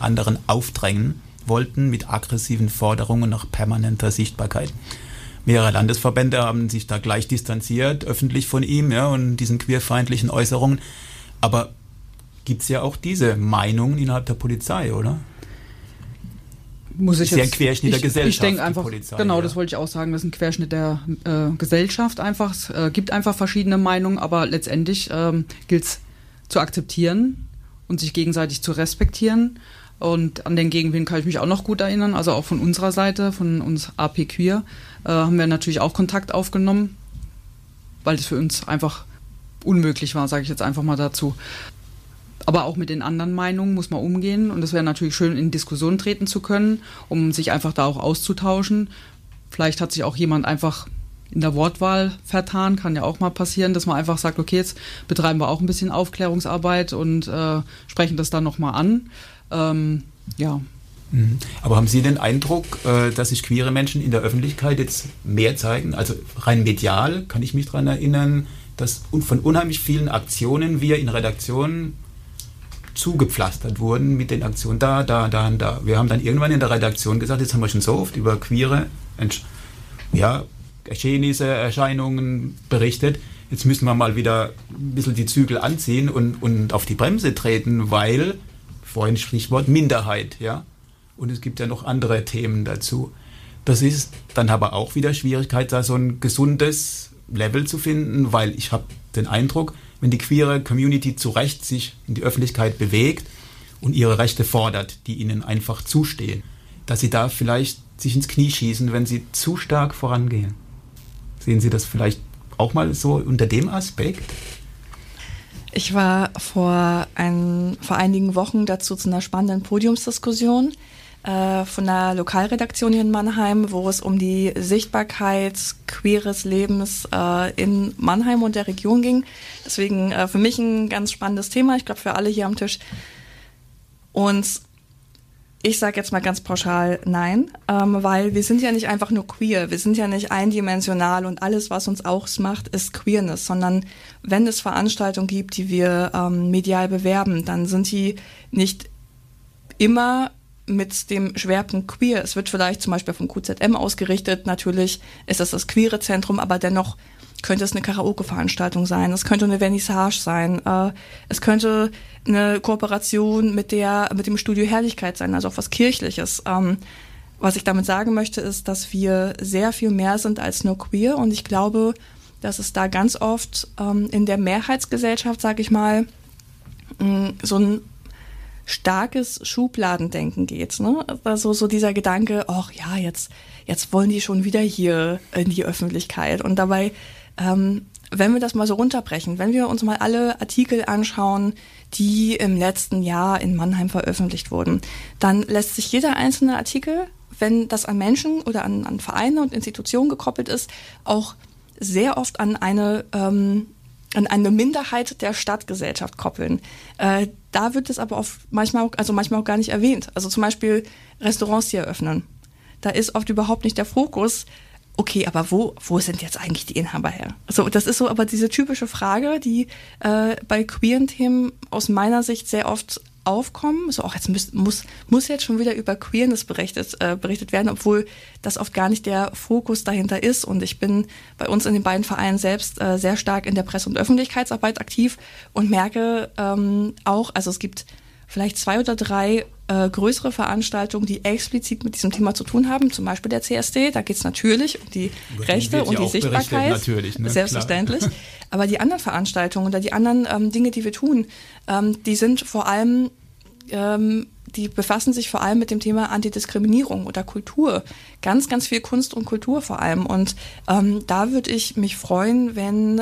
anderen aufdrängen wollten mit aggressiven Forderungen nach permanenter Sichtbarkeit. Mehrere Landesverbände haben sich da gleich distanziert, öffentlich von ihm, ja, und diesen queerfeindlichen Äußerungen. Aber gibt es ja auch diese Meinungen innerhalb der Polizei, oder? Muss ich ist ja ein Querschnitt der Gesellschaft. Ich denke einfach, Polizei, genau, ja. Das wollte ich auch sagen, das ist ein Querschnitt der Gesellschaft einfach. Es gibt einfach verschiedene Meinungen, aber letztendlich gilt es zu akzeptieren und sich gegenseitig zu respektieren. Und an den Gegenwind kann ich mich auch noch gut erinnern, also auch von unserer Seite, von uns AP Queer, haben wir natürlich auch Kontakt aufgenommen, weil das für uns einfach unmöglich war, sage ich jetzt einfach mal dazu. Aber auch mit den anderen Meinungen muss man umgehen und es wäre natürlich schön, in Diskussion treten zu können, um sich einfach da auch auszutauschen. Vielleicht hat sich auch jemand einfach in der Wortwahl vertan, kann ja auch mal passieren, dass man einfach sagt, okay, jetzt betreiben wir auch ein bisschen Aufklärungsarbeit und sprechen das dann nochmal an. Ja. Aber haben Sie den Eindruck, dass sich queere Menschen in der Öffentlichkeit jetzt mehr zeigen? Also rein medial kann ich mich daran erinnern, dass von unheimlich vielen Aktionen wir in Redaktionen zugepflastert wurden mit den Aktionen da. Wir haben dann irgendwann in der Redaktion gesagt, jetzt haben wir schon so oft über queere Geschehnisse, Erscheinungen berichtet. Jetzt müssen wir mal wieder ein bisschen die Zügel anziehen und auf die Bremse treten, weil, vorhin Stichwort Minderheit, ja. Und es gibt ja noch andere Themen dazu. Das ist dann aber auch wieder Schwierigkeit, da so ein gesundes Level zu finden, weil ich habe den Eindruck, wenn die queere Community zu Recht sich in die Öffentlichkeit bewegt und ihre Rechte fordert, die ihnen einfach zustehen, dass sie da vielleicht sich ins Knie schießen, wenn sie zu stark vorangehen. Sehen Sie das vielleicht auch mal so unter dem Aspekt? Ich war vor einigen Wochen dazu zu einer spannenden Podiumsdiskussion von einer Lokalredaktion hier in Mannheim, wo es um die Sichtbarkeit queeres Lebens in Mannheim und der Region ging. Deswegen für mich ein ganz spannendes Thema, ich glaube für alle hier am Tisch. Und ich sage jetzt mal ganz pauschal nein, weil wir sind ja nicht einfach nur queer, wir sind ja nicht eindimensional und alles, was uns ausmacht, ist Queerness, sondern wenn es Veranstaltungen gibt, die wir medial bewerben, dann sind die nicht immer mit dem Schwerpunkt queer. Es wird vielleicht zum Beispiel vom QZM ausgerichtet, natürlich ist das queere Zentrum, aber dennoch könnte es eine Karaoke-Veranstaltung sein, es könnte eine Vernissage sein, es könnte eine Kooperation mit dem Studio Herrlichkeit sein, also auch was Kirchliches. Was ich damit sagen möchte, ist, dass wir sehr viel mehr sind als nur queer und ich glaube, dass es da ganz oft in der Mehrheitsgesellschaft, sage ich mal, so ein starkes Schubladendenken geht, ne? Also so dieser Gedanke, ach ja, jetzt wollen die schon wieder hier in die Öffentlichkeit. Und dabei, wenn wir das mal so runterbrechen, wenn wir uns mal alle Artikel anschauen, die im letzten Jahr in Mannheim veröffentlicht wurden, dann lässt sich jeder einzelne Artikel, wenn das an Menschen oder an Vereine und Institutionen gekoppelt ist, auch sehr oft an eine Minderheit der Stadtgesellschaft koppeln. Da wird es aber manchmal auch gar nicht erwähnt. Also zum Beispiel Restaurants, die eröffnen. Da ist oft überhaupt nicht der Fokus, okay, aber wo sind jetzt eigentlich die Inhaber her? Also das ist so aber diese typische Frage, die bei queeren Themen aus meiner Sicht sehr oft aufkommen. So, auch jetzt muss jetzt schon wieder über Queerness berichtet werden, obwohl das oft gar nicht der Fokus dahinter ist. Und ich bin bei uns in den beiden Vereinen selbst sehr stark in der Presse- und Öffentlichkeitsarbeit aktiv und merke auch, also es gibt vielleicht 2 oder 3 größere Veranstaltungen, die explizit mit diesem Thema zu tun haben, zum Beispiel der CSD, da geht es natürlich um die Rechte und die Sichtbarkeit, natürlich, ne? Selbstverständlich. Klar. Aber die anderen Veranstaltungen oder die anderen Dinge, die wir tun, die sind vor allem, die befassen sich vor allem mit dem Thema Antidiskriminierung oder Kultur. Ganz, ganz viel Kunst und Kultur vor allem. Und da würde ich mich freuen, wenn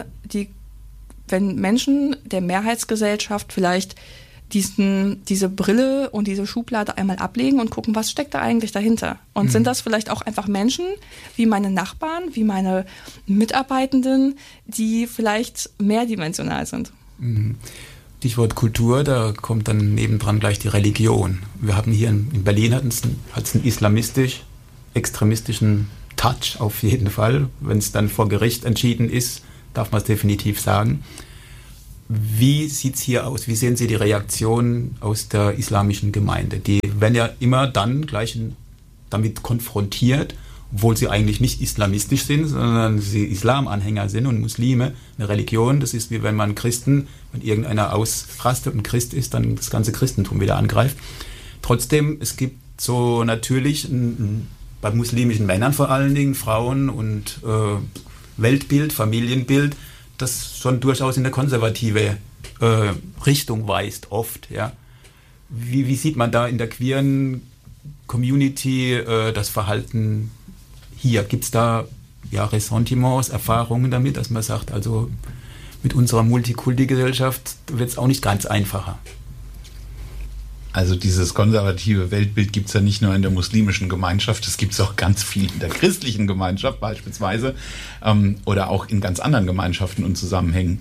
Menschen der Mehrheitsgesellschaft vielleicht diese Brille und diese Schublade einmal ablegen und gucken, was steckt da eigentlich dahinter? Und sind das vielleicht auch einfach Menschen, wie meine Nachbarn, wie meine Mitarbeitenden, die vielleicht mehrdimensional sind? Stichwort Kultur, da kommt dann nebendran gleich die Religion. Wir haben hier in Berlin hat es einen islamistisch-extremistischen Touch auf jeden Fall. Wenn es dann vor Gericht entschieden ist, darf man es definitiv sagen. Wie sieht es hier aus? Wie sehen Sie die Reaktion aus der islamischen Gemeinde? Die werden ja immer dann gleich damit konfrontiert, obwohl sie eigentlich nicht islamistisch sind, sondern sie Islamanhänger sind und Muslime, eine Religion. Das ist wie wenn man Christen, wenn irgendeiner ausrastet und Christ ist, dann das ganze Christentum wieder angreift. Trotzdem, es gibt so natürlich bei muslimischen Männern vor allen Dingen, Frauen und Weltbild, Familienbild, das schon durchaus in eine konservative Richtung weist, oft. Ja. Wie sieht man da in der queeren Community das Verhalten hier? Gibt es da Ressentiments, Erfahrungen damit, dass man sagt, also mit unserer Multikulti-Gesellschaft wird es auch nicht ganz einfacher? Also dieses konservative Weltbild gibt es ja nicht nur in der muslimischen Gemeinschaft, es gibt es auch ganz viel in der christlichen Gemeinschaft beispielsweise oder auch in ganz anderen Gemeinschaften und Zusammenhängen.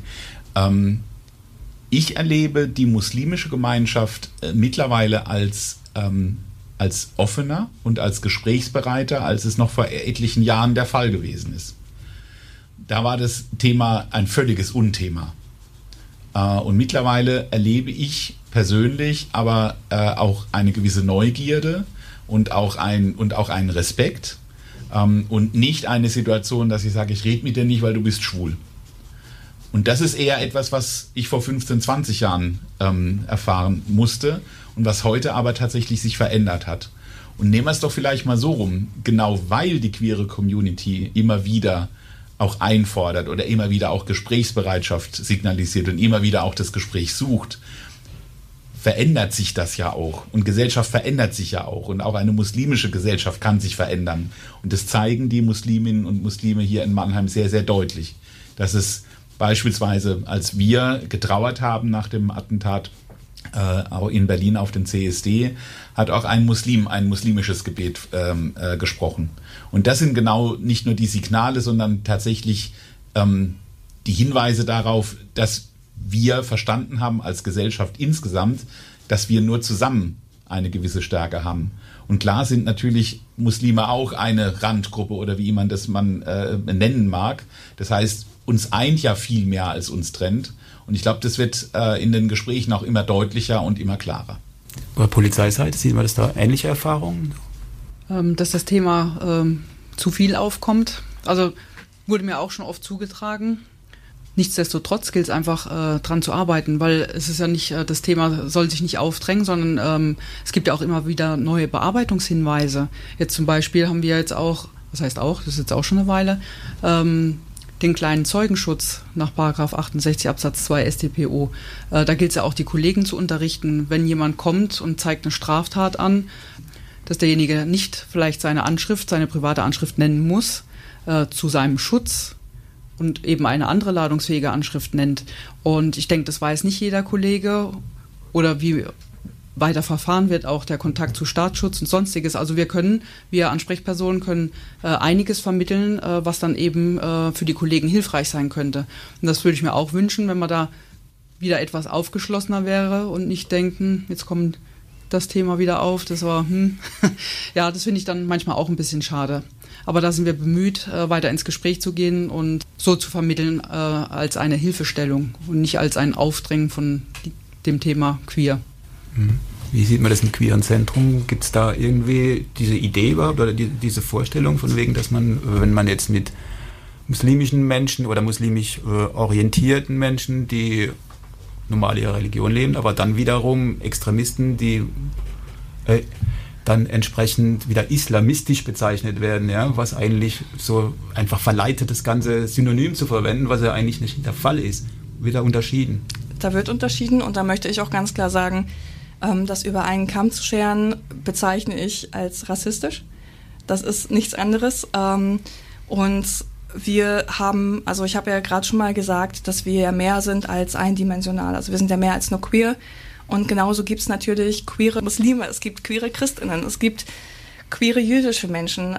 Ich erlebe die muslimische Gemeinschaft mittlerweile als offener und als gesprächsbereiter, als es noch vor etlichen Jahren der Fall gewesen ist. Da war das Thema ein völliges Unthema. Und mittlerweile erlebe ich persönlich aber auch eine gewisse Neugierde und auch einen Respekt und nicht eine Situation, dass ich sage, ich rede mit dir nicht, weil du bist schwul. Und das ist eher etwas, was ich vor 15, 20 Jahren erfahren musste und was heute aber tatsächlich sich verändert hat. Und nehmen wir es doch vielleicht mal so rum, genau weil die queere Community immer wieder auch einfordert oder immer wieder auch Gesprächsbereitschaft signalisiert und immer wieder auch das Gespräch sucht, verändert sich das ja auch. Und Gesellschaft verändert sich ja auch. Und auch eine muslimische Gesellschaft kann sich verändern. Und das zeigen die Musliminnen und Muslime hier in Mannheim sehr, sehr deutlich. Dass es beispielsweise, als wir getrauert haben nach dem Attentat auch in Berlin auf den CSD, hat auch ein Muslim ein muslimisches Gebet gesprochen. Und das sind genau nicht nur die Signale, sondern tatsächlich die Hinweise darauf, dass wir verstanden haben als Gesellschaft insgesamt, dass wir nur zusammen eine gewisse Stärke haben. Und klar sind natürlich Muslime auch eine Randgruppe oder wie man das nennen mag. Das heißt, uns eint ja viel mehr, als uns trennt. Und ich glaube, das wird in den Gesprächen auch immer deutlicher und immer klarer. Bei Polizeiseite sieht man das da ähnliche Erfahrungen? Dass das Thema zu viel aufkommt. Also wurde mir auch schon oft zugetragen. Nichtsdestotrotz gilt es einfach dran zu arbeiten, weil es ist ja nicht, das Thema soll sich nicht aufdrängen, sondern es gibt ja auch immer wieder neue Bearbeitungshinweise. Jetzt zum Beispiel haben wir jetzt auch, was heißt auch, das ist jetzt auch schon eine Weile, den kleinen Zeugenschutz nach § 68 Absatz 2 StPO. Da gilt es ja auch, die Kollegen zu unterrichten, wenn jemand kommt und zeigt eine Straftat an, dass derjenige nicht vielleicht seine private Anschrift nennen muss, zu seinem Schutz und eben eine andere ladungsfähige Anschrift nennt. Und ich denke, das weiß nicht jeder Kollege oder wie weiter verfahren wird, auch der Kontakt zu Staatsschutz und Sonstiges. Also wir Ansprechpersonen können einiges vermitteln, was dann eben für die Kollegen hilfreich sein könnte. Und das würde ich mir auch wünschen, wenn man da wieder etwas aufgeschlossener wäre und nicht denken, jetzt kommt das Thema wieder auf, das war, ja, das finde ich dann manchmal auch ein bisschen schade. Aber da sind wir bemüht, weiter ins Gespräch zu gehen und so zu vermitteln als eine Hilfestellung und nicht als ein Aufdrängen von dem Thema queer. Wie sieht man das im queeren Zentrum? Gibt es da irgendwie diese Idee überhaupt oder diese Vorstellung von wegen, dass man, wenn man jetzt mit muslimischen Menschen oder muslimisch orientierten Menschen, die normal ihre Religion leben, aber dann wiederum Extremisten, die dann entsprechend wieder islamistisch bezeichnet werden, ja, was eigentlich so einfach verleitet, das ganze Synonym zu verwenden, was ja eigentlich nicht der Fall ist, wird da unterschieden. Da wird unterschieden und da möchte ich auch ganz klar sagen, das über einen Kamm zu scheren, bezeichne ich als rassistisch. Das ist nichts anderes. Und wir haben, also ich habe ja gerade schon mal gesagt, dass wir ja mehr sind als eindimensional. Also wir sind ja mehr als nur queer. Und genauso gibt es natürlich queere Muslime, es gibt queere Christinnen, es gibt queere jüdische Menschen.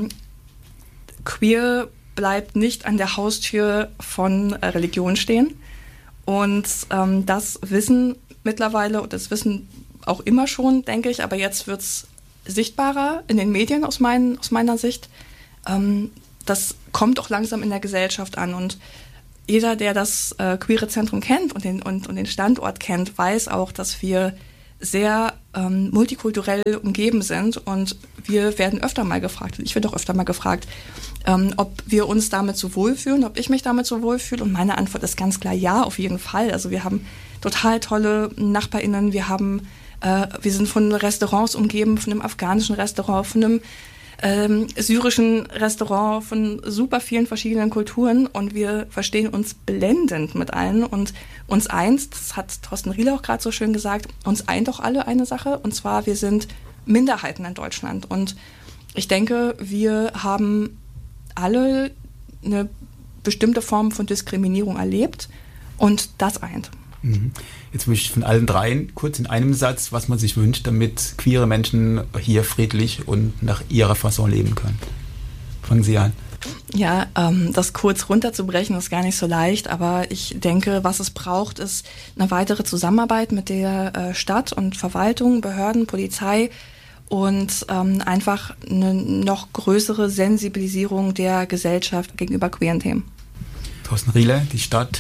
Queer bleibt nicht an der Haustür von Religion stehen. Und das wissen mittlerweile, und das wissen auch immer schon, denke ich, aber jetzt wird es sichtbarer in den Medien aus meiner Sicht. Das kommt auch langsam in der Gesellschaft an und jeder, der das Queere Zentrum kennt und den Standort kennt, weiß auch, dass wir sehr multikulturell umgeben sind und wir werden öfter mal gefragt, ich werde auch öfter mal gefragt, ob wir uns damit so wohlfühlen, ob ich mich damit so wohlfühle, und meine Antwort ist ganz klar ja, auf jeden Fall. Also wir haben total tolle NachbarInnen, wir sind von Restaurants umgeben, von einem afghanischen Restaurant, von einem syrischen Restaurant, von super vielen verschiedenen Kulturen, und wir verstehen uns blendend mit allen, und uns eint, das hat Thorsten Riele auch gerade so schön gesagt, uns eint doch alle eine Sache, und zwar wir sind Minderheiten in Deutschland, und ich denke, wir haben alle eine bestimmte Form von Diskriminierung erlebt, und das eint. Jetzt wünsche ich von allen dreien kurz in einem Satz, was man sich wünscht, damit queere Menschen hier friedlich und nach ihrer Fasson leben können. Fangen Sie an. Ja, das kurz runterzubrechen ist gar nicht so leicht, aber ich denke, was es braucht, ist eine weitere Zusammenarbeit mit der Stadt und Verwaltung, Behörden, Polizei und einfach eine noch größere Sensibilisierung der Gesellschaft gegenüber queeren Themen. Thorsten Riele, die Stadt.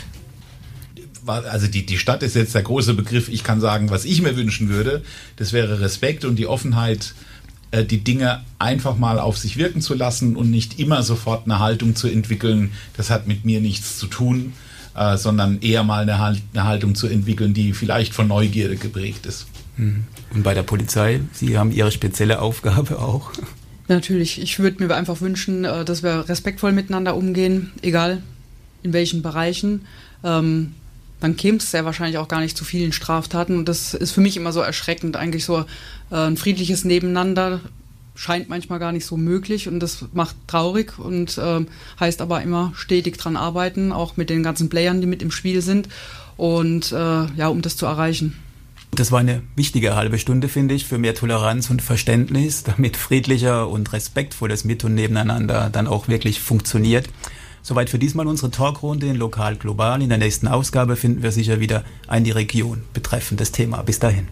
Also die Stadt ist jetzt der große Begriff. Ich kann sagen, was ich mir wünschen würde, das wäre Respekt und die Offenheit, die Dinge einfach mal auf sich wirken zu lassen und nicht immer sofort eine Haltung zu entwickeln, das hat mit mir nichts zu tun, sondern eher mal eine Haltung zu entwickeln, die vielleicht von Neugierde geprägt ist. Und bei der Polizei, Sie haben Ihre spezielle Aufgabe auch. Natürlich, ich würde mir einfach wünschen, dass wir respektvoll miteinander umgehen, egal in welchen Bereichen. Dann käme es sehr wahrscheinlich auch gar nicht zu vielen Straftaten. Und das ist für mich immer so erschreckend. Eigentlich so ein friedliches Nebeneinander scheint manchmal gar nicht so möglich. Und das macht traurig und heißt aber immer stetig dran arbeiten, auch mit den ganzen Playern, die mit im Spiel sind. Und um das zu erreichen. Das war eine wichtige halbe Stunde, finde ich, für mehr Toleranz und Verständnis, damit friedlicher und respektvolles Mit- und Nebeneinander dann auch wirklich funktioniert. Soweit für diesmal unsere Talkrunde in Lokal Global. In der nächsten Ausgabe finden wir sicher wieder die Region betreffendes Thema. Bis dahin.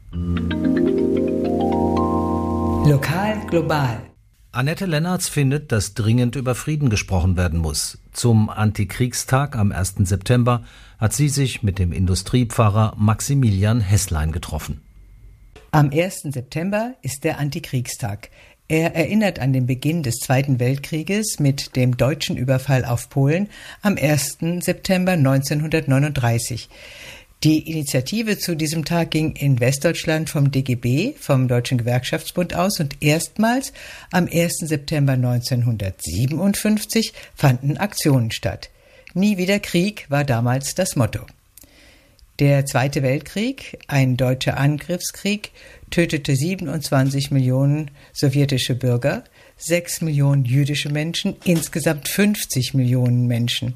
Lokal Global. Annette Lennartz findet, dass dringend über Frieden gesprochen werden muss. Zum Antikriegstag am 1. September hat sie sich mit dem Industriepfarrer Maximilian Hässlein getroffen. Am 1. September ist der Antikriegstag. Er erinnert an den Beginn des Zweiten Weltkrieges mit dem deutschen Überfall auf Polen am 1. September 1939. Die Initiative zu diesem Tag ging in Westdeutschland vom DGB, vom Deutschen Gewerkschaftsbund aus, und erstmals am 1. September 1957 fanden Aktionen statt. Nie wieder Krieg war damals das Motto. Der Zweite Weltkrieg, ein deutscher Angriffskrieg, tötete 27 Millionen sowjetische Bürger, 6 Millionen jüdische Menschen, insgesamt 50 Millionen Menschen.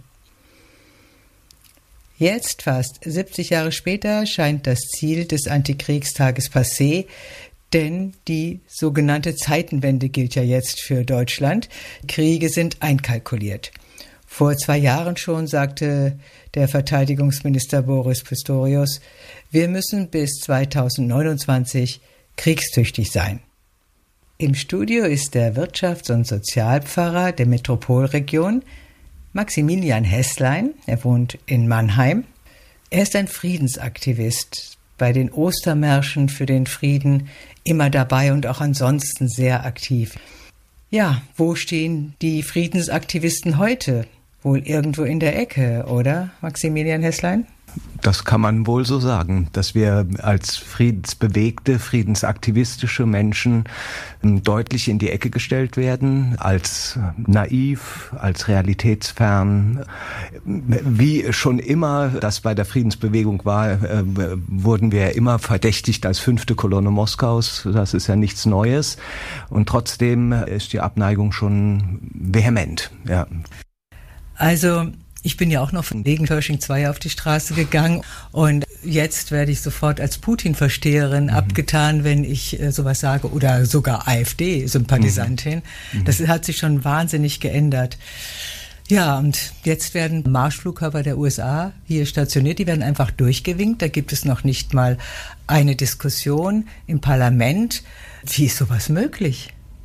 Jetzt, fast 70 Jahre später, scheint das Ziel des Antikriegstages passé, denn die sogenannte Zeitenwende gilt ja jetzt für Deutschland. Kriege sind einkalkuliert. Vor 2 Jahren schon sagte der Verteidigungsminister Boris Pistorius, wir müssen bis 2029 kriegstüchtig sein. Im Studio ist der Wirtschafts- und Sozialpfarrer der Metropolregion, Maximilian Hässlein. Er wohnt in Mannheim. Er ist ein Friedensaktivist, bei den Ostermärschen für den Frieden immer dabei und auch ansonsten sehr aktiv. Ja, wo stehen die Friedensaktivisten heute? Wohl irgendwo in der Ecke, oder, Maximilian Hässlein? Das kann man wohl so sagen, dass wir als friedensbewegte, friedensaktivistische Menschen deutlich in die Ecke gestellt werden, als naiv, als realitätsfern. Wie schon immer das bei der Friedensbewegung war, wurden wir immer verdächtigt als 5. Kolonne Moskaus. Das ist ja nichts Neues. Und trotzdem ist die Abneigung schon vehement, ja. Also, ich bin ja auch noch von wegen Pershing 2 auf die Straße gegangen und jetzt werde ich sofort als Putin-Versteherin abgetan, wenn ich sowas sage, oder sogar AfD-Sympathisantin. Das hat sich schon wahnsinnig geändert. Ja, und jetzt werden Marschflugkörper der USA hier stationiert, die werden einfach durchgewinkt. Da gibt es noch nicht mal eine Diskussion im Parlament. Wie ist sowas möglich?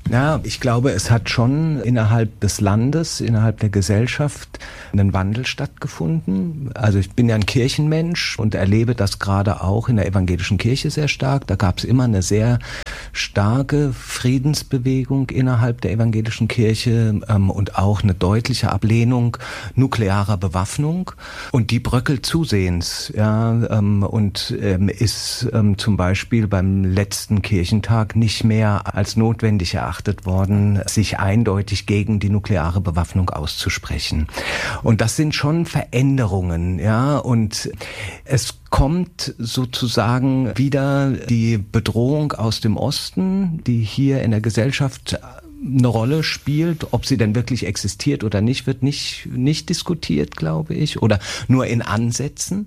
Ja, ich glaube, es hat schon innerhalb des Landes, innerhalb der Gesellschaft einen Wandel stattgefunden. Also ich bin ja ein Kirchenmensch und erlebe das gerade auch in der evangelischen Kirche sehr stark. Da gab es immer eine sehr starke Friedensbewegung innerhalb der evangelischen Kirche und auch eine deutliche Ablehnung nuklearer Bewaffnung. Und die bröckelt zusehends, ja, und ist zum Beispiel beim letzten Kirchentag nicht mehr als notwendig erachtet worden, sich eindeutig gegen die nukleare Bewaffnung auszusprechen. Und das sind schon Veränderungen, ja, und es kommt sozusagen wieder die Bedrohung aus dem Osten, die hier in der Gesellschaft eine Rolle spielt. Ob sie denn wirklich existiert oder nicht, wird nicht diskutiert, glaube ich, oder nur in Ansätzen.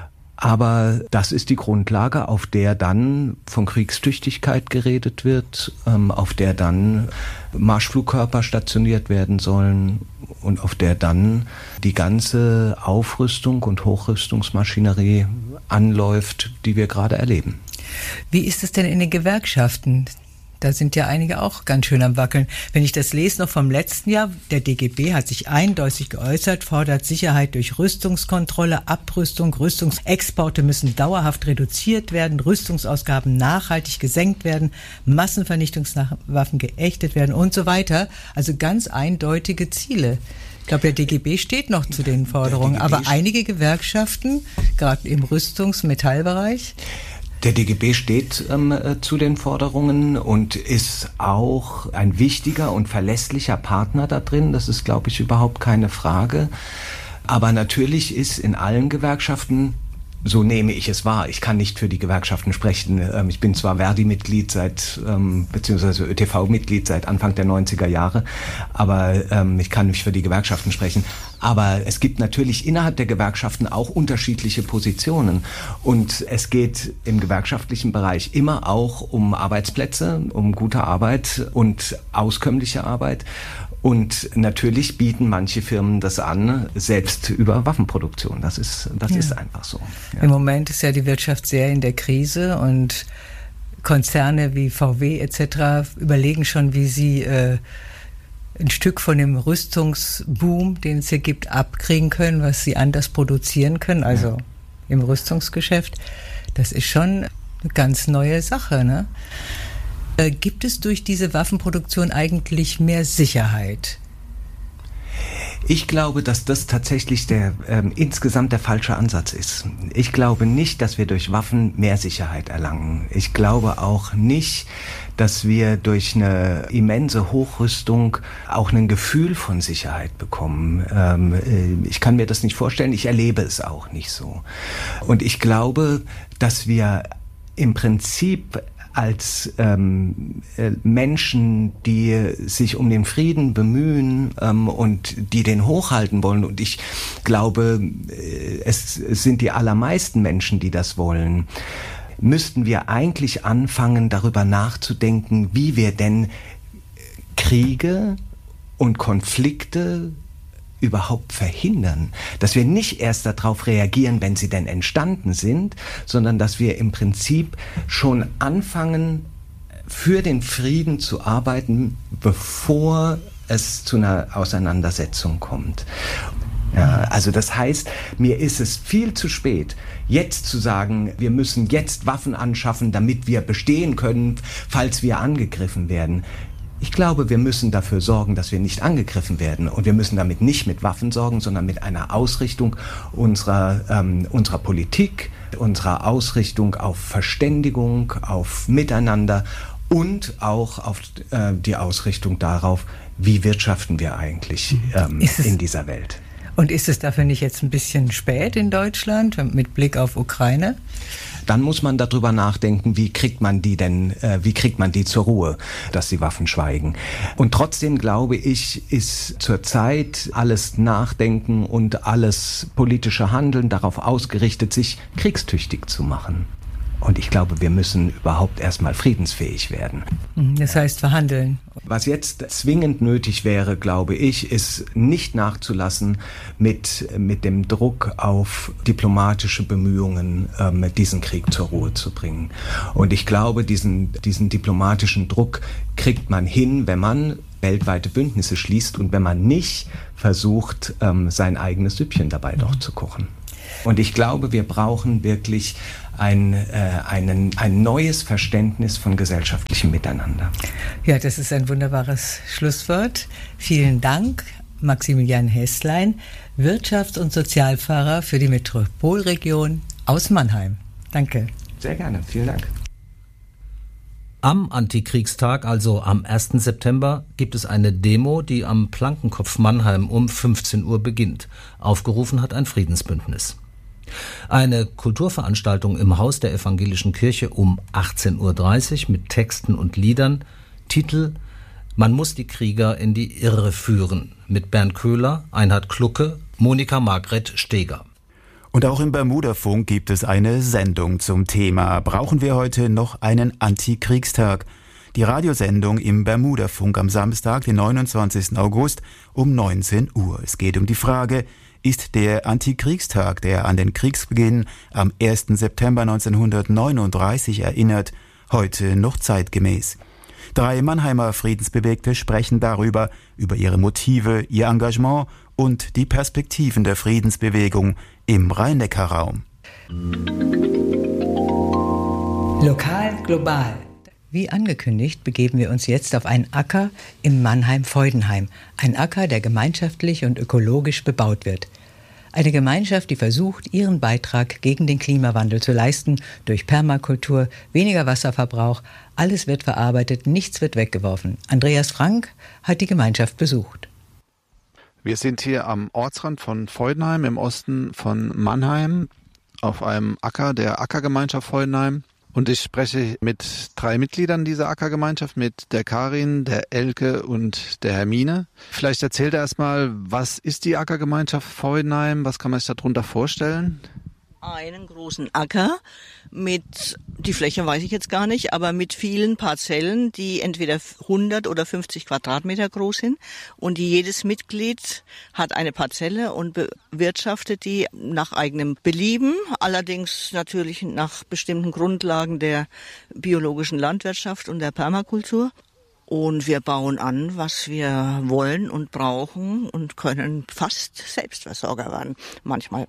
Aber das ist die Grundlage, auf der dann von Kriegstüchtigkeit geredet wird, auf der dann Marschflugkörper stationiert werden sollen und auf der dann die ganze Aufrüstung und Hochrüstungsmaschinerie anläuft, die wir gerade erleben. Wie ist es denn in den Gewerkschaften? Da sind ja einige auch ganz schön am Wackeln. Wenn ich das lese noch vom letzten Jahr, der DGB hat sich eindeutig geäußert, fordert Sicherheit durch Rüstungskontrolle, Abrüstung, Rüstungsexporte müssen dauerhaft reduziert werden, Rüstungsausgaben nachhaltig gesenkt werden, Massenvernichtungswaffen geächtet werden und so weiter. Also ganz eindeutige Ziele. Ich glaube, der DGB steht noch zu den Forderungen, aber einige Gewerkschaften, gerade im Rüstungs-Metallbereich, der DGB steht zu den Forderungen und ist auch ein wichtiger und verlässlicher Partner da drin. Das ist, glaube ich, überhaupt keine Frage. Aber natürlich ist in allen Gewerkschaften, so nehme ich es wahr, ich kann nicht für die Gewerkschaften sprechen. Ich bin zwar Verdi-Mitglied beziehungsweise ÖTV-Mitglied seit Anfang der 90er Jahre, aber ich kann nicht für die Gewerkschaften sprechen. Aber es gibt natürlich innerhalb der Gewerkschaften auch unterschiedliche Positionen. Und es geht im gewerkschaftlichen Bereich immer auch um Arbeitsplätze, um gute Arbeit und auskömmliche Arbeit. Und natürlich bieten manche Firmen das an, selbst über Waffenproduktion. Das ist einfach so. Ja. Im Moment ist ja die Wirtschaft sehr in der Krise und Konzerne wie VW etc. überlegen schon, wie sie ein Stück von dem Rüstungsboom, den es hier gibt, abkriegen können, was sie anders produzieren können, also im Rüstungsgeschäft. Das ist schon eine ganz neue Sache, ne? Gibt es durch diese Waffenproduktion eigentlich mehr Sicherheit? Ich glaube, dass das tatsächlich insgesamt der falsche Ansatz ist. Ich glaube nicht, dass wir durch Waffen mehr Sicherheit erlangen. Ich glaube auch nicht, dass wir durch eine immense Hochrüstung auch ein Gefühl von Sicherheit bekommen. Ich kann mir das nicht vorstellen, ich erlebe es auch nicht so. Und ich glaube, dass wir im Prinzip als Menschen, die sich um den Frieden bemühen und die den hochhalten wollen, und ich glaube, es sind die allermeisten Menschen, die das wollen, müssten wir eigentlich anfangen, darüber nachzudenken, wie wir denn Kriege und Konflikte überhaupt verhindern, dass wir nicht erst darauf reagieren, wenn sie denn entstanden sind, sondern dass wir im Prinzip schon anfangen, für den Frieden zu arbeiten, bevor es zu einer Auseinandersetzung kommt. Ja, also das heißt, mir ist es viel zu spät, jetzt zu sagen, wir müssen jetzt Waffen anschaffen, damit wir bestehen können, falls wir angegriffen werden. Ich glaube, wir müssen dafür sorgen, dass wir nicht angegriffen werden. Und wir müssen damit nicht mit Waffen sorgen, sondern mit einer Ausrichtung unserer Politik, unserer Ausrichtung auf Verständigung, auf Miteinander und auch auf die Ausrichtung darauf, wie wirtschaften wir eigentlich in dieser Welt. Und ist es dafür nicht jetzt ein bisschen spät in Deutschland mit Blick auf Ukraine? Dann muss man darüber nachdenken, wie kriegt man die zur Ruhe, dass die Waffen schweigen. Und trotzdem glaube ich, ist zurzeit alles Nachdenken und alles politische Handeln darauf ausgerichtet, sich kriegstüchtig zu machen. Und ich glaube, wir müssen überhaupt erstmal friedensfähig werden. Das heißt verhandeln. Was jetzt zwingend nötig wäre, glaube ich, ist nicht nachzulassen mit dem Druck auf diplomatische Bemühungen, diesen Krieg zur Ruhe zu bringen. Und ich glaube, diesen diplomatischen Druck kriegt man hin, wenn man weltweite Bündnisse schließt und wenn man nicht versucht, sein eigenes Süppchen dabei doch zu kochen. Und ich glaube, wir brauchen wirklich ein neues Verständnis von gesellschaftlichem Miteinander. Ja, das ist ein wunderbares Schlusswort. Vielen Dank, Maximilian Hesslein, Wirtschafts- und Sozialpfarrer für die Metropolregion aus Mannheim. Danke. Sehr gerne, vielen Dank. Am Antikriegstag, also am 1. September, gibt es eine Demo, die am Plankenkopf Mannheim um 15 Uhr beginnt. Aufgerufen hat ein Friedensbündnis. Eine Kulturveranstaltung im Haus der Evangelischen Kirche um 18.30 Uhr mit Texten und Liedern. Titel: Man muss die Krieger in die Irre führen. Mit Bernd Köhler, Einhard Klucke, Monika Margret Steger. Und auch im Bermuda-Funk gibt es eine Sendung zum Thema. Brauchen wir heute noch einen Antikriegstag? Die Radiosendung im Bermuda-Funk am Samstag, den 29. August um 19 Uhr. Es geht um die Frage: Ist der Antikriegstag, der an den Kriegsbeginn am 1. September 1939 erinnert, heute noch zeitgemäß? 3 Mannheimer Friedensbewegte sprechen darüber, über ihre Motive, ihr Engagement und die Perspektiven der Friedensbewegung im Rhein-Neckar-Raum. Lokal, global. Wie angekündigt, begeben wir uns jetzt auf einen Acker im Mannheim-Feudenheim. Ein Acker, der gemeinschaftlich und ökologisch bebaut wird. Eine Gemeinschaft, die versucht, ihren Beitrag gegen den Klimawandel zu leisten, durch Permakultur, weniger Wasserverbrauch, alles wird verarbeitet, nichts wird weggeworfen. Andreas Frank hat die Gemeinschaft besucht. Wir sind hier am Ortsrand von Feudenheim im Osten von Mannheim auf einem Acker der Ackergemeinschaft Feudenheim. Und ich spreche mit 3 Mitgliedern dieser Ackergemeinschaft, mit der Karin, der Elke und der Hermine. Vielleicht erzählt er erstmal, was ist die Ackergemeinschaft Feudenheim? Was kann man sich darunter vorstellen? Einen großen Acker mit, die Fläche weiß ich jetzt gar nicht, aber mit vielen Parzellen, die entweder 100 oder 50 Quadratmeter groß sind, und jedes Mitglied hat eine Parzelle und bewirtschaftet die nach eigenem Belieben, allerdings natürlich nach bestimmten Grundlagen der biologischen Landwirtschaft und der Permakultur. Und wir bauen an, was wir wollen und brauchen, und können fast Selbstversorger werden, manchmal.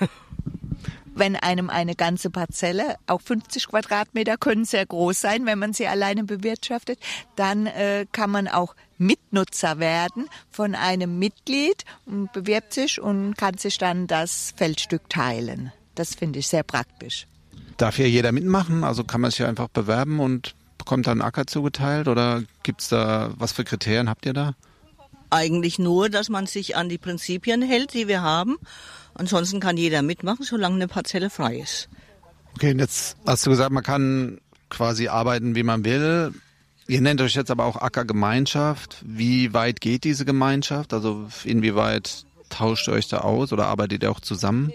Wenn einem eine ganze Parzelle, auch 50 Quadratmeter können sehr groß sein, wenn man sie alleine bewirtschaftet, dann kann man auch Mitnutzer werden von einem Mitglied und bewirbt sich und kann sich dann das Feldstück teilen. Das finde ich sehr praktisch. Darf hier jeder mitmachen? Also kann man sich hier einfach bewerben und bekommt dann einen Acker zugeteilt, oder gibt es da, was für Kriterien habt ihr da? Eigentlich nur, dass man sich an die Prinzipien hält, die wir haben. Ansonsten kann jeder mitmachen, solange eine Parzelle frei ist. Okay, und jetzt hast du gesagt, man kann quasi arbeiten, wie man will. Ihr nennt euch jetzt aber auch Ackergemeinschaft. Wie weit geht diese Gemeinschaft? Also inwieweit tauscht ihr euch da aus oder arbeitet ihr auch zusammen?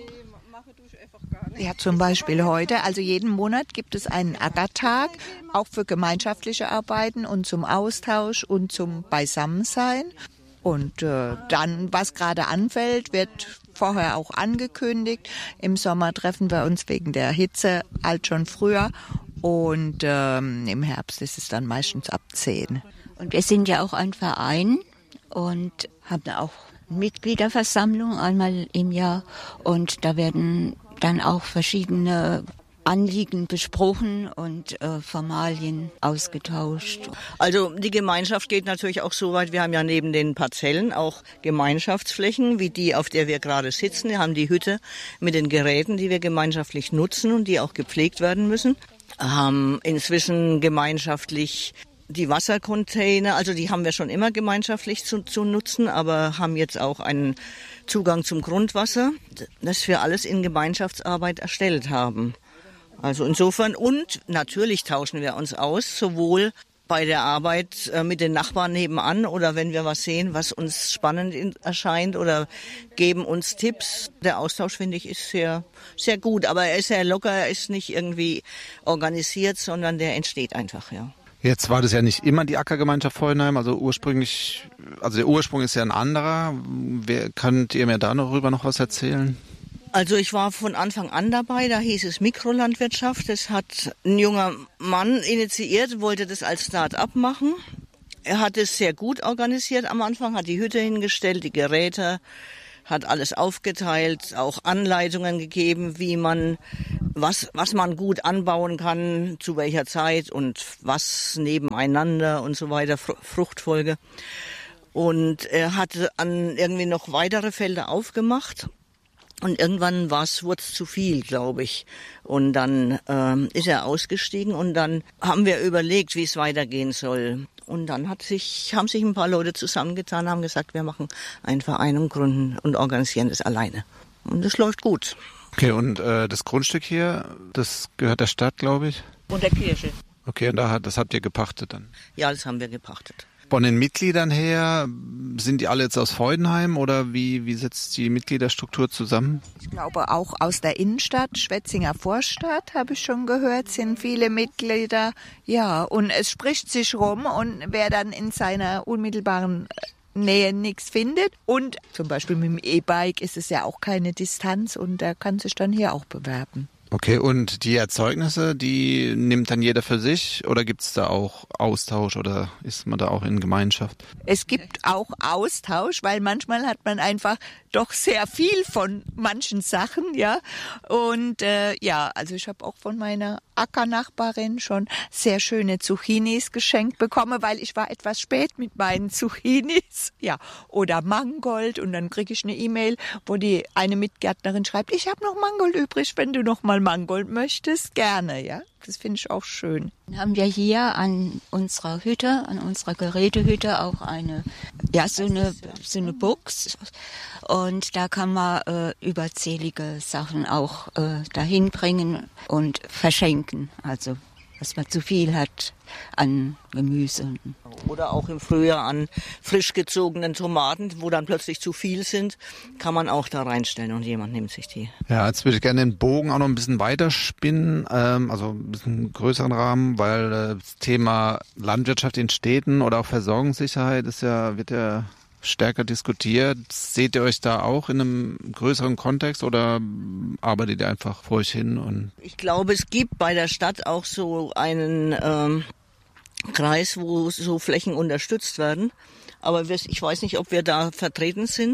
Ja, zum Beispiel heute, also jeden Monat gibt es einen Ackertag, auch für gemeinschaftliche Arbeiten und zum Austausch und zum Beisammensein. Und dann, was gerade anfällt, wird vorher auch angekündigt. Im Sommer treffen wir uns wegen der Hitze halt schon früher, und im Herbst ist es dann meistens ab 10. Und wir sind ja auch ein Verein und haben auch Mitgliederversammlung einmal im Jahr, und da werden dann auch verschiedene Anliegen besprochen und Formalien ausgetauscht. Also die Gemeinschaft geht natürlich auch so weit, wir haben ja neben den Parzellen auch Gemeinschaftsflächen, wie die, auf der wir gerade sitzen. Wir haben die Hütte mit den Geräten, die wir gemeinschaftlich nutzen und die auch gepflegt werden müssen. Haben inzwischen gemeinschaftlich die Wassercontainer, also die haben wir schon immer gemeinschaftlich zu nutzen, aber haben jetzt auch einen Zugang zum Grundwasser, das wir alles in Gemeinschaftsarbeit erstellt haben. Also insofern, und natürlich tauschen wir uns aus, sowohl bei der Arbeit mit den Nachbarn nebenan oder wenn wir was sehen, was uns spannend erscheint, oder geben uns Tipps. Der Austausch, finde ich, ist sehr, sehr gut, aber er ist sehr locker, er ist nicht irgendwie organisiert, sondern der entsteht einfach, ja. Jetzt war das ja nicht immer die Ackergemeinschaft Feudenheim, also der Ursprung ist ja ein anderer. Könnt ihr mir darüber noch was erzählen? Also ich war von Anfang an dabei, da hieß es Mikrolandwirtschaft. Das hat ein junger Mann initiiert, wollte das als Start-up machen. Er hat es sehr gut organisiert am Anfang, hat die Hütte hingestellt, die Geräte, hat alles aufgeteilt, auch Anleitungen gegeben, wie man, was man gut anbauen kann, zu welcher Zeit und was nebeneinander und so weiter, Fruchtfolge. Und er hatte irgendwie noch weitere Felder aufgemacht. Und irgendwann wurde es zu viel, glaube ich. Und dann ist er ausgestiegen und dann haben wir überlegt, wie es weitergehen soll. Und dann haben sich ein paar Leute zusammengetan, haben gesagt, wir machen einen Verein und gründen und organisieren das alleine. Und das läuft gut. Okay, und das Grundstück hier, das gehört der Stadt, glaube ich? Und der Kirche. Okay, und das habt ihr gepachtet dann? Ja, das haben wir gepachtet. Von den Mitgliedern her, sind die alle jetzt aus Feudenheim oder wie setzt die Mitgliederstruktur zusammen? Ich glaube auch aus der Innenstadt, Schwetzinger Vorstadt, habe ich schon gehört, sind viele Mitglieder. Ja, und es spricht sich rum und wer dann in seiner unmittelbaren Nähe nichts findet und zum Beispiel mit dem E-Bike ist es ja auch keine Distanz und der kann sich dann hier auch bewerben. Okay, und die Erzeugnisse, die nimmt dann jeder für sich oder gibt es da auch Austausch oder ist man da auch in Gemeinschaft? Es gibt auch Austausch, weil manchmal hat man einfach doch sehr viel von manchen Sachen, ja. Und also ich habe auch von meiner Ackernachbarin schon sehr schöne Zucchinis geschenkt bekommen, weil ich war etwas spät mit meinen Zucchinis, ja. Oder Mangold und dann kriege ich eine E-Mail, wo die eine Mitgärtnerin schreibt, ich habe noch Mangold übrig, wenn du noch mal Mangold möchtest, gerne, ja. Das finde ich auch schön. Dann haben wir hier an unserer Hütte, an unserer Gerätehütte auch so eine Box. Und da kann man überzählige Sachen auch dahin bringen und verschenken. Also, was man zu viel hat an Gemüse. Oder auch im Frühjahr an frisch gezogenen Tomaten, wo dann plötzlich zu viel sind, kann man auch da reinstellen und jemand nimmt sich die. Ja, jetzt würde ich gerne den Bogen auch noch ein bisschen weiter spinnen, also ein bisschen größeren Rahmen, weil das Thema Landwirtschaft in Städten oder auch Versorgungssicherheit wird ja stärker diskutiert. Seht ihr euch da auch in einem größeren Kontext oder arbeitet ihr einfach vor euch hin? Ich glaube, es gibt bei der Stadt auch so einen Kreis, wo so Flächen unterstützt werden. Aber ich weiß nicht, ob wir da vertreten sind.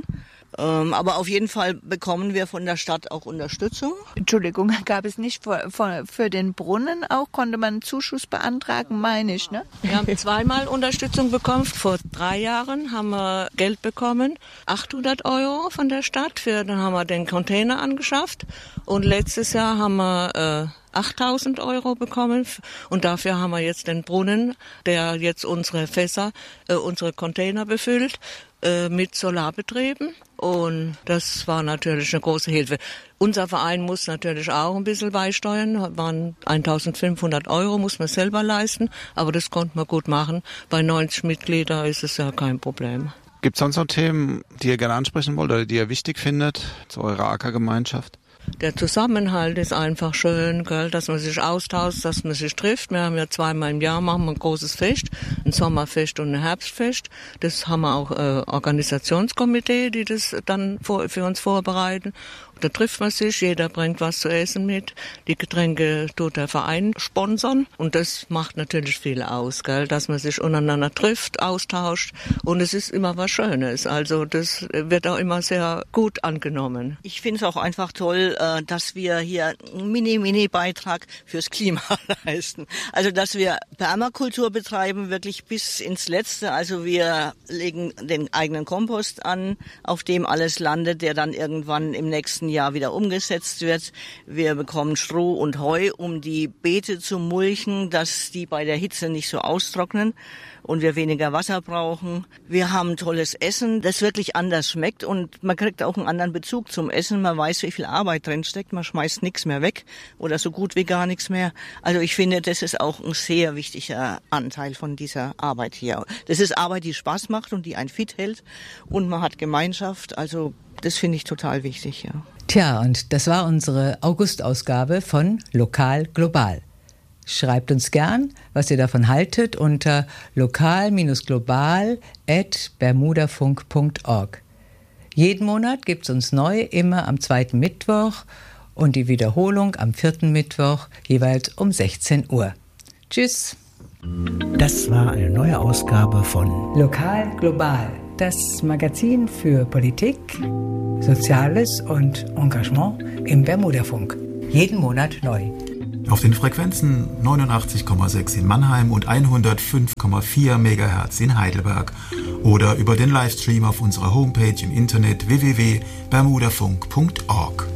Aber auf jeden Fall bekommen wir von der Stadt auch Unterstützung. Entschuldigung, gab es nicht für den Brunnen auch, konnte man einen Zuschuss beantragen, meine ich, ne? Wir haben zweimal Unterstützung bekommen. Vor 3 Jahren haben wir Geld bekommen, 800 € von der Stadt. Dann haben wir den Container angeschafft. Und letztes Jahr haben wir 8.000 € bekommen und dafür haben wir jetzt den Brunnen, der jetzt unsere Fässer, unsere Container befüllt mit Solarbetrieben und das war natürlich eine große Hilfe. Unser Verein muss natürlich auch ein bisschen beisteuern, waren 1.500 € muss man selber leisten, aber das konnte man gut machen. Bei 90 Mitgliedern ist es ja kein Problem. Gibt es sonst noch Themen, die ihr gerne ansprechen wollt oder die ihr wichtig findet zu eurer Ackergemeinschaft? Der Zusammenhalt ist einfach schön, gell, dass man sich austauscht, dass man sich trifft. Wir haben ja 2-mal im Jahr machen wir ein großes Fest, ein Sommerfest und ein Herbstfest. Das haben wir auch Organisationskomitee, die das dann für uns vorbereiten. Da trifft man sich, jeder bringt was zu essen mit. Die Getränke tut der Verein sponsern und das macht natürlich viel aus, gell, dass man sich untereinander trifft, austauscht und es ist immer was Schönes. Also das wird auch immer sehr gut angenommen. Ich finde es auch einfach toll, dass wir hier einen Mini-Beitrag fürs Klima leisten. Also dass wir Permakultur betreiben, wirklich bis ins Letzte. Also wir legen den eigenen Kompost an, auf dem alles landet, der dann irgendwann im nächsten Jahr wieder umgesetzt wird. Wir bekommen Stroh und Heu, um die Beete zu mulchen, dass die bei der Hitze nicht so austrocknen und wir weniger Wasser brauchen. Wir haben tolles Essen, das wirklich anders schmeckt und man kriegt auch einen anderen Bezug zum Essen. Man weiß, wie viel Arbeit drin steckt. Man schmeißt nichts mehr weg oder so gut wie gar nichts mehr. Also ich finde, das ist auch ein sehr wichtiger Anteil von dieser Arbeit hier. Das ist Arbeit, die Spaß macht und die einen fit hält und man hat Gemeinschaft. Also das finde ich total wichtig, ja. Tja, und das war unsere August-Ausgabe von Lokal Global. Schreibt uns gern, was ihr davon haltet, unter lokal-global@bermudafunk.org. Jeden Monat gibt's uns neu, immer am 2. Mittwoch und die Wiederholung am 4. Mittwoch, jeweils um 16 Uhr. Tschüss. Das war eine neue Ausgabe von Lokal Global, das Magazin für Politik, Soziales und Engagement im Bermudafunk. Jeden Monat neu. Auf den Frequenzen 89,6 in Mannheim und 105,4 MHz in Heidelberg oder über den Livestream auf unserer Homepage im Internet www.bermudafunk.org.